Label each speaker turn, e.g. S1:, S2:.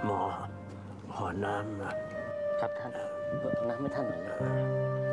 S1: หมอขอน้ำนะครับ
S2: ท่านน้ำให้ท่านหน่อยนะ